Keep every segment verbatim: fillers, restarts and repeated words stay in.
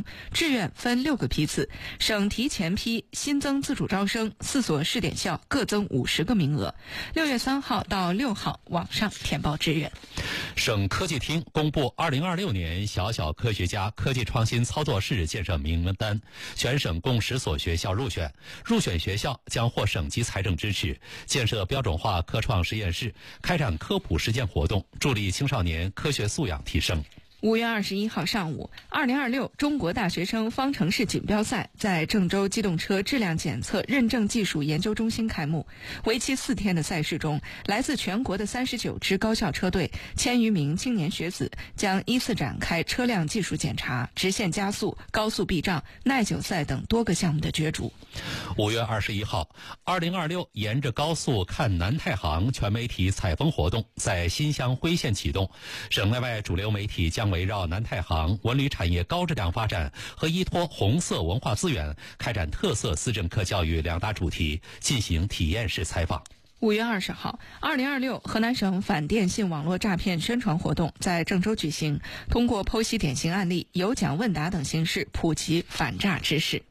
生，志愿分六个批次，省提前批新增自主招生，四所试点校各增五十个名额。六月三号到六号网上填报志愿。 省科技厅公布二零二六年小小科学家科技创新操作室建设名单，全省共十所学校入选，入选学校将获省级财政支持，建设标准化科创实验室，开展科普实践活动，助力青少年科学素养提升。 五月二十一号上午，二零二六中国大学生方程式锦标赛在郑州机动车质量检测认证技术研究中心开幕。为期四天的赛事中，来自全国的三十九支高校车队，千余名青年学子将依次展开车辆技术检查、直线加速、高速避障、耐久赛等多个项目的角逐。 五月二十一号，二零二六沿着高速看南太行全媒体采风活动在新乡辉县启动，省内外主流媒体将围绕南太行文旅产业高质量发展和依托红色文化资源开展特色思政课教育两大主题进行体验式采访。 五月二十号，二零二六河南省反电信网络诈骗宣传活动在郑州举行，通过剖析典型案例、有奖问答等形式普及反诈知识。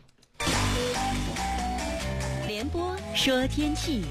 联播说天气。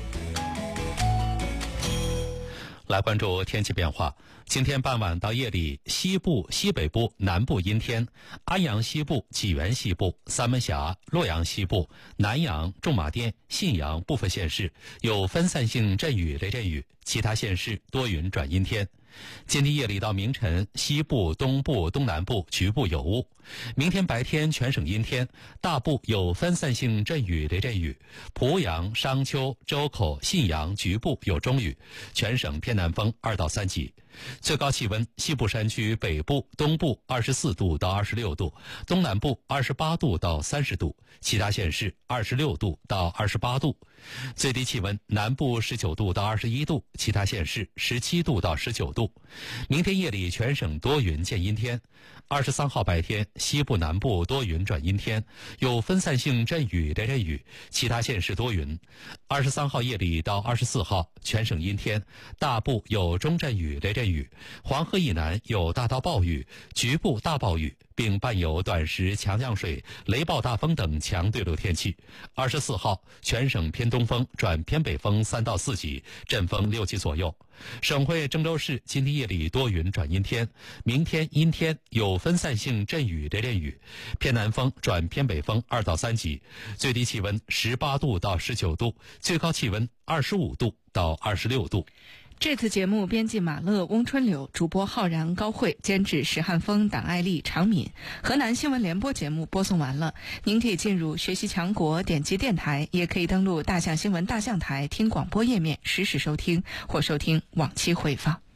来关注天气变化。今天傍晚到夜里，西部、西北部、南部阴天，安阳西部、济源西部、三门峡、洛阳西部、南阳、驻马店、信阳部分县市有分散性阵雨雷阵雨，其他县市多云转阴天。今天夜里到明晨，西部、东部、东南部局部有雾。明天白天全省阴天，大部有分散性阵雨雷阵雨，濮阳、商丘、周口、信阳局部有中雨，全省偏南风二到三级。最高气温，西部山区北部、东部二十四度到二十六度，东南部二十八度到三十度，其他县市二十六度到二十八度。最低气温，南部十九度到二十一度，其他县市十七度到十九度。明天夜里全省多云见阴天。二十三号白天，西部南部多云转阴天，有分散性阵雨雷阵雨，其他县市多云。二十三号夜里到二十四号，全省阴天，大部有中阵雨雷阵雨，黄河以南有大到暴雨，局部大暴雨，并伴有短时强降水、雷暴大风等强对流天气。二十四号，全省偏东风转偏北风三到四级，阵风六级左右。省会郑州市今天夜里多云转阴天，明天阴天，有分散性阵雨雷阵雨，偏南风转偏北风二到三级，最低气温十八度到十九度，最高气温二十五度到二十六度。 这次节目编辑马乐、翁春柳，主播浩然、高慧，监制石汉峰、党爱丽、常敏。河南新闻联播节目播送完了，您可以进入学习强国，点击电台，也可以登录大象新闻大象台听广播页面实时收听或收听往期回放。